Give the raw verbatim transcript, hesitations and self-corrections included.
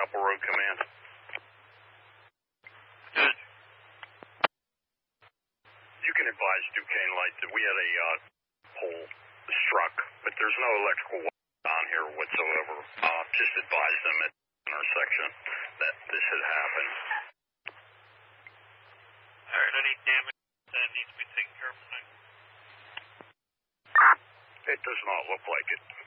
Chapel Road Command. Good. You can advise Duquesne Light that we had a uh, pole struck, but there's no electrical wire on here whatsoever. Uh, just advise them at the intersection that this had happened. All right, any damage that needs to be taken care of tonight? It does not look like it.